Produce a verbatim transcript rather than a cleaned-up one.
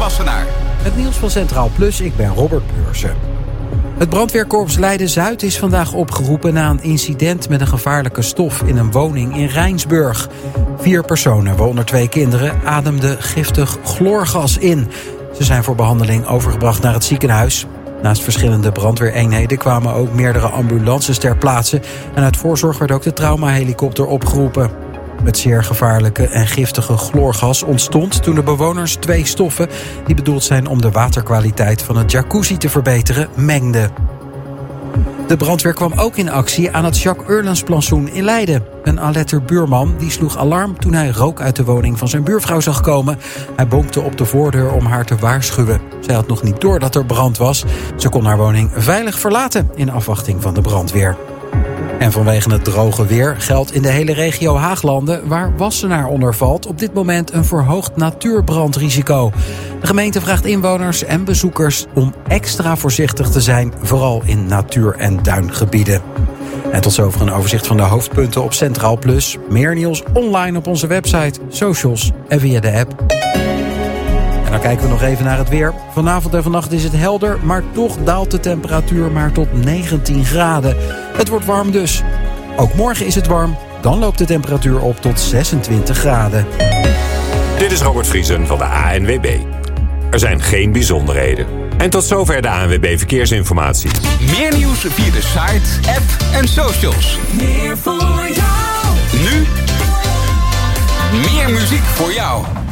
Wassenaar. Het nieuws van Centraal Plus, ik ben Robert Beursen. Het brandweerkorps Leiden-Zuid is vandaag opgeroepen na een incident met een gevaarlijke stof in een woning in Rijnsburg. Vier personen, waaronder twee kinderen, ademden giftig chloorgas in. Ze zijn voor behandeling overgebracht naar het ziekenhuis. Naast verschillende brandweereenheden kwamen ook meerdere ambulances ter plaatse. En uit voorzorg werd ook de traumahelikopter opgeroepen. Het zeer gevaarlijke en giftige chloorgas ontstond toen de bewoners twee stoffen, die bedoeld zijn om de waterkwaliteit van het jacuzzi te verbeteren, mengden. De brandweer kwam ook in actie aan het Jacques Eurlens-plantsoen in Leiden. Een alerter buurman die sloeg alarm toen hij rook uit de woning van zijn buurvrouw zag komen. Hij bonkte op de voordeur om haar te waarschuwen. Zij had nog niet door dat er brand was. Ze kon haar woning veilig verlaten in afwachting van de brandweer. En vanwege het droge weer geldt in de hele regio Haaglanden, waar Wassenaar onder valt, op dit moment een verhoogd natuurbrandrisico. De gemeente vraagt inwoners en bezoekers om extra voorzichtig te zijn, vooral in natuur- en duingebieden. En tot zover een overzicht van de hoofdpunten op Centraal Plus. Meer nieuws online op onze website, socials en via de app. En dan kijken we nog even naar het weer. Vanavond en vannacht is het helder, maar toch daalt de temperatuur maar tot negentien graden. Het wordt warm dus. Ook morgen is het warm, dan loopt de temperatuur op tot zesentwintig graden. Dit is Robert Vriesen van de A N W B. Er zijn geen bijzonderheden. En tot zover de A N W B Verkeersinformatie. Meer nieuws via de site, app en socials. Meer voor jou. Nu, meer muziek voor jou.